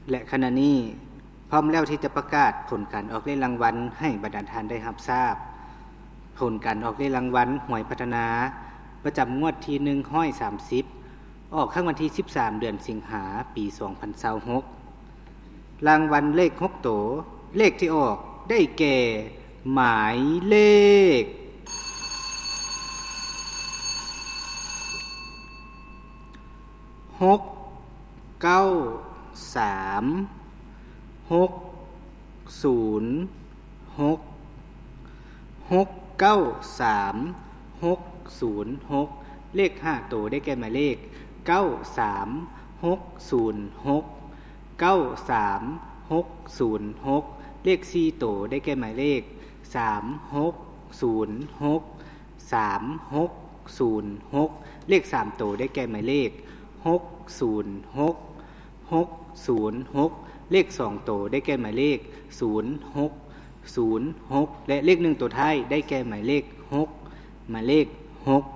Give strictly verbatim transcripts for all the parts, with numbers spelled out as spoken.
และขณะนี้พร้อมแล้วที่จะประกาศผลการออกเลขรางวัลให้บรรดาท่านได้รับทราบผลการออกเลขรางวัลหวยพัฒนาประจำงวดที่หนึ่งร้อยสามสิบออกข้างวันที่สิบสามเดือนสิงหาปีสองพันยี่สิบหกรางวัลเลขหกตัวเลขที่ออกได้แก่หมายเลขหกเก้าสามหกศูนย์หกหกเก้าสามหกศูนย์หกเลขห้าตัวได้แก่หมายเลขเก้าสามหกศูนย์หกเก้าสามหกศูนย์หกเลขสี่ตัวได้แก่หมายเลขสามหกศูนย์หกสามหกศูนย์หกเลขสามตัวได้แก่หมายเลขหกศูนย์หกหกศูนย์หกเลขสองตัวได้แก่หมายเลขศูนย์หกศูนย์หกและเลขหนึ่งตัวท้ายได้แก่หมายเลขหกหมายเลขหก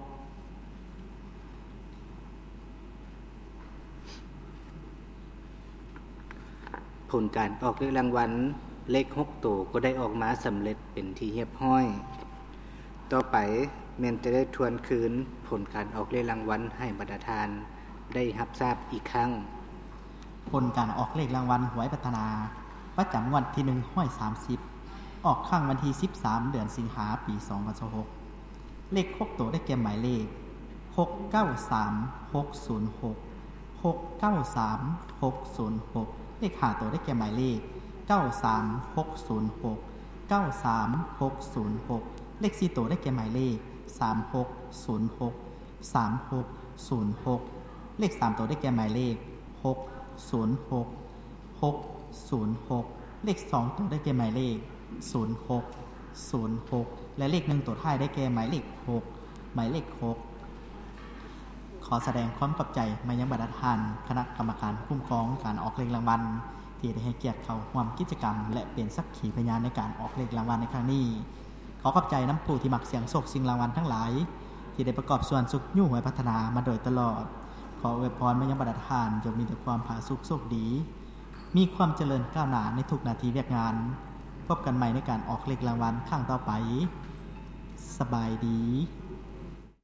ผลการออกเลขรางวัลเลขหกตัวก็ได้ออกมาสำเร็จเป็นที่เรียบร้อยต่อไปแม่นจะได้ทวนคืนผลการออกเลขรางวัลให้บรรดาทานได้รับทราบอีกครั้งผลการออกเลขรางวัลหวยพัฒนาประจำวันที่หนึ่งร้อยสามสิบออกข้างวันที่สิบสามเดือนสิงหาปีสองพันยี่สิบหกเลขหกตัวได้แก่หมายเลขหกเก้าสามหกศูนย์หกหกเก้าสามหกศูนย์หกเลขห้าตัวได้แก่หมายเลขเก้าสามหกศูนย์หกเก้าสามหกศูนย์หกเลขสี่ตัวได้แก่หมายเลขสามหกศูนย์หกสามหกศูนย์หกเลขสามตัวได้แก่หมายเลขหกศูนย์หกหกศูนย์หกเลขสองตัวได้แก่หมายเลขศูนย์หกศูนย์หกและเลขหนึ่งตัวท้ายได้แก่หมายเลขหกหมายเลขหกขอแสดงความขอบใจมายังบรรดาท่านคณะกรรมการคุ้มครองการออกเลขรางวัลที่ได้ให้เกียรติเข้าร่วมกิจกรรมและเป็นสักขีพยานในการออกเลขรางวัลในครั้งนี้ขอขอบใจน้ำผู้ที่มักเสียงโศกสิ่งรางวัลทั้งหลายที่ได้ประกอบส่วนสุขยุ่งหวยพัฒนามาโดยตลอดขออวยพรมายังบรรดาท่านจงมีแต่ความผาสุกโชคดีมีความเจริญก้าวหน้าในทุกนาทีเวียกงานพบกันใหม่ในการออกเลขรางวัลครั้งต่อไปสบายดี